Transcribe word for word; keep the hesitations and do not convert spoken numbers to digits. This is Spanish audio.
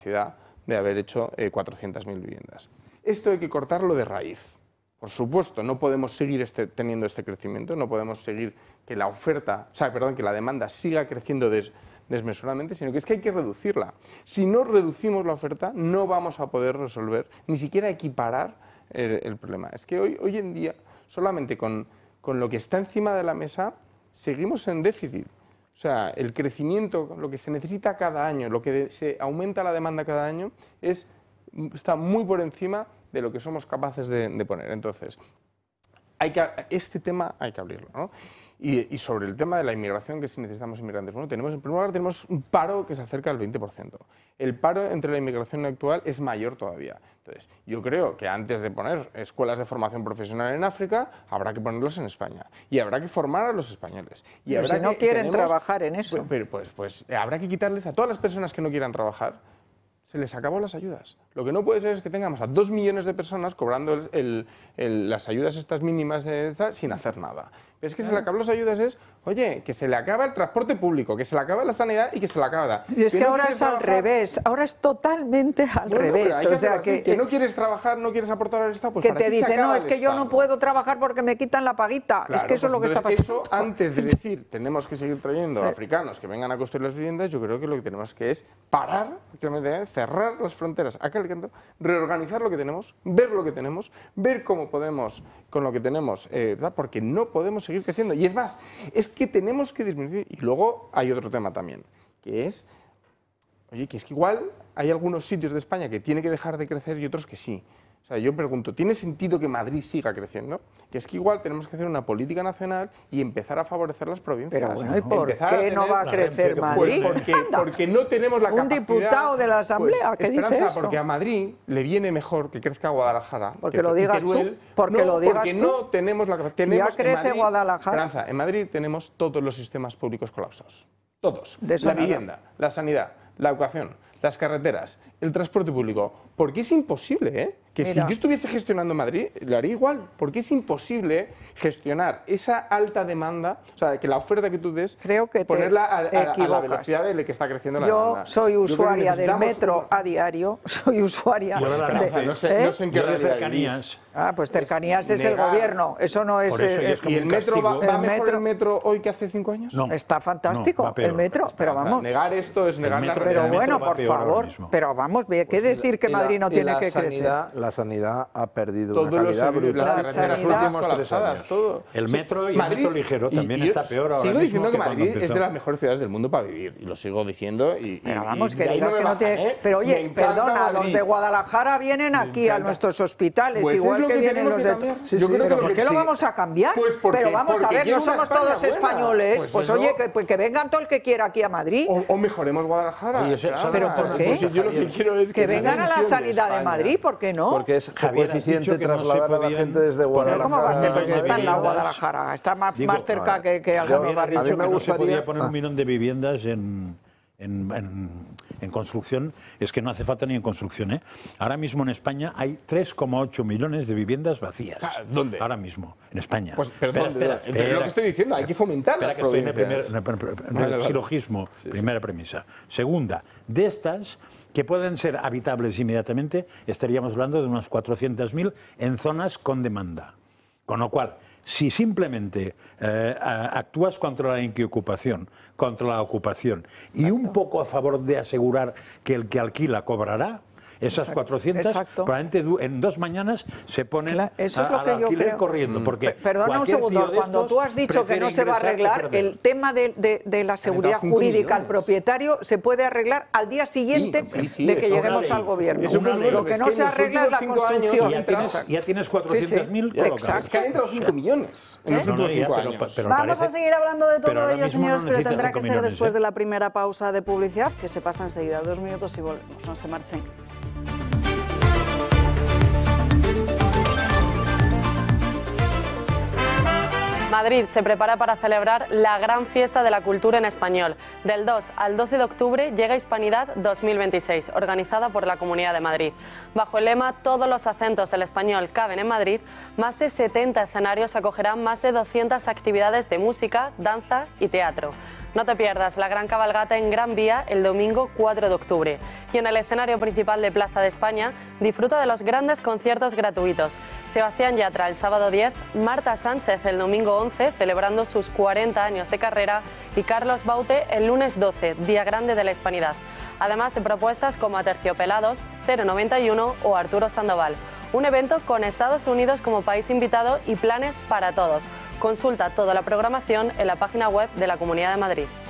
capacidad de haber hecho eh, cuatrocientas mil viviendas. Esto hay que cortarlo de raíz. Por supuesto, no podemos seguir este, teniendo este crecimiento, no podemos seguir que la oferta, o sea, perdón, que la demanda siga creciendo des, desmesuradamente, sino que es que hay que reducirla. Si no reducimos la oferta, no vamos a poder resolver, ni siquiera equiparar el, el problema. Es que hoy, hoy en día, solamente con, con lo que está encima de la mesa, seguimos en déficit. O sea, el crecimiento, lo que se necesita cada año, lo que se aumenta la demanda cada año, es, está muy por encima de lo que somos capaces de, de poner. Entonces, hay que, este tema hay que abrirlo, ¿no? Y, y sobre el tema de la inmigración, que si necesitamos inmigrantes, bueno, tenemos, en primer lugar, tenemos un paro que se acerca al veinte por ciento. El paro entre la inmigración actual es mayor todavía. Entonces, yo creo que antes de poner escuelas de formación profesional en África, habrá que ponerlas en España. Y habrá que formar a los españoles. Y pero habrá si no que, quieren tenemos, trabajar en eso. Pues, pues, pues habrá que quitarles a todas las personas que no quieran trabajar, se les acabó las ayudas. Lo que no puede ser es que tengamos a dos millones de personas cobrando el, el, el, las ayudas estas mínimas de esta, sin hacer nada. Pero es que se le acaban las ayudas es, oye, que se le acaba el transporte público, que se le acaba la sanidad y que se le acaba... Y es que, que no ahora es trabajar, al revés, ahora es totalmente al bueno, revés. Que o sea, que, que no quieres trabajar, no quieres aportar al Estado, pues que te dicen, no, es que yo no puedo trabajar porque me quitan la paguita. Claro, es que eso pues es lo que está pasando. Eso, antes de decir, tenemos que seguir trayendo sí. africanos que vengan a construir las viviendas, yo creo que lo que tenemos que es parar, cerrar las fronteras a Calcanto, reorganizar lo que tenemos, ver lo que tenemos, ver cómo podemos, con lo que tenemos, eh, porque no podemos seguir creciendo. Y es más, es que tenemos que disminuir. Y luego hay otro tema también, que es, oye, que es que igual hay algunos sitios de España que tiene que dejar de crecer y otros que sí. O sea, yo pregunto, ¿tiene sentido que Madrid siga creciendo? Que es que igual tenemos que hacer una política nacional y empezar a favorecer las provincias. Pero bueno, ¿y por qué no va a crecer Madrid? Pues porque, porque no tenemos la Un capacidad... Un diputado de la Asamblea, pues, ¿qué Esperanza, dice eso? Porque a Madrid le viene mejor que crezca Guadalajara. Porque que, lo digas Teruel. tú. Porque no, lo digas porque tú. no tenemos la capacidad. Si ya crece Madrid, Guadalajara. Esperanza, en Madrid tenemos todos los sistemas públicos colapsados. Todos. De eso la nada. vivienda, la sanidad, la educación, las carreteras, el transporte público. Porque es imposible, ¿eh? Que Mira. si yo estuviese gestionando Madrid, lo haría igual. Porque es imposible gestionar esa alta demanda, o sea, que la oferta que tú des, Creo que ponerla a, a, a la velocidad de la que está creciendo la yo demanda. Soy usuaria yo del metro a diario, soy usuaria pues, de... Esperanza, no, sé, ¿eh? no sé en qué realidad cercanías. Ah, pues cercanías es, es el negar. gobierno, eso no es... Por eso eh, es como ¿Y el un metro va, va el mejor metro, el metro hoy que hace cinco años? No. Está fantástico, No, va peor. el metro, pero vamos... Negar esto es negar la metro- Pero realidad. bueno, va por peor ahora favor, mismo. pero vamos, ¿qué Pues decir que y la- Madrid no y tiene la que sanidad, crecer? La sanidad ha perdido Todos una los calidad servicios, brutal. las carreteras sanidad- últimas Últimos tres colapsadas, años. todo. El Sí, metro y el Madrid- metro ligero y- también y yo está peor ahora Sigo mismo diciendo que que cuando Madrid es empezó. de las mejores ciudades del mundo para vivir, y lo sigo diciendo. Y, Pero y- vamos, y que de ahí digas me que no bajan, tiene... ¿eh? Pero Me oye, encanta perdona, los Madrid. de Guadalajara vienen aquí a encanta. nuestros hospitales, Pues es igual lo que que vienen tenemos los que de... cambiar. Sí, Yo sí, creo pero que ¿por lo qué que lo sí. vamos a cambiar? Pues porque- pero vamos a porque ver, quiero no una somos España todos buena. españoles. Pues Pues, eso- oye, que, pues que vengan todo el que quiera aquí a Madrid. O, o mejoremos Guadalajara. Oye, eso- claro. ¿Pero por qué? Pues yo lo que quiero es Que que vengan a la visión sanidad de España. Madrid, ¿por qué no? Porque es Javier, poco has dicho eficiente que no se trasladar a la podían gente desde poner- Guadalajara. Pero ¿cómo va a ser? Ah, Pues está en la viviendas. Guadalajara, está más, Digo, más cerca no, que, que yo- algunos Javier ha barrios. a mí dicho me que no se gustaría- podía poner Ah. un millón de viviendas en, en, en, en construcción. Es que no hace falta ni en construcción, ¿eh? Ahora mismo en España hay tres coma ocho millones de viviendas vacías. Ah, ¿dónde? Ahora mismo, en España. Pues, pero ¿dónde? Entonces, lo que estoy diciendo, hay que fomentar Espera las que estoy en el primer, provincias. en el primer- en el Vale, vale. silogismo, primera premisa. Segunda, de estas que pueden ser habitables inmediatamente, estaríamos hablando de unas cuatrocientas mil en zonas con demanda. Con lo cual, si simplemente eh, a- actúas contra la inquiocupación, contra la ocupación y un poco a favor de asegurar que el que alquila cobrará, esas Exacto, cuatrocientas, exacto. probablemente du- en dos mañanas se ponen Claro, eso es a- lo al que yo alquiler creo. corriendo. Porque Pe- Perdona un cualquier segundo, tío de cuando estos tú has dicho que prefiere no se va a ingresar que arreglar, perder. el tema de, de- de la seguridad cinco jurídica al millones. propietario se puede arreglar al día siguiente Sí, sí, de que eso lleguemos una al ley. gobierno. Eso una es ley. Lo que Es no que se en los arregla es la últimos cinco años construcción. ya tienes, ya tienes cuatrocientas mil Sí, sí, colocadas. exacto. Es que han entrado cinco millones en los No, no, últimos ya, cinco pero- años. pero Vamos parece- a seguir hablando de pero todo ahora ello, mismo no señores, pero necesita tendrá cinco que ser millones, después ¿eh? de la primera pausa de publicidad, que se pasa enseguida. Dos minutos y volvemos. No se marchen. Madrid se prepara para celebrar la gran fiesta de la cultura en español. Del dos al doce de octubre llega Hispanidad dos mil veintiséis, organizada por la Comunidad de Madrid. Bajo el lema "Todos los acentos del español caben en Madrid", más de setenta escenarios acogerán más de doscientas actividades de música, danza y teatro. No te pierdas la gran cabalgata en Gran Vía el domingo cuatro de octubre. Y en el escenario principal de Plaza de España, disfruta de los grandes conciertos gratuitos. Sebastián Yatra el sábado diez, Marta Sánchez el domingo once, celebrando sus cuarenta años de carrera, y Carlos Baute el lunes doce, Día Grande de la Hispanidad. Además de propuestas como Aterciopelados, cero noventa y uno o Arturo Sandoval. Un evento con Estados Unidos como país invitado y planes para todos. Consulta toda la programación en la página web de la Comunidad de Madrid.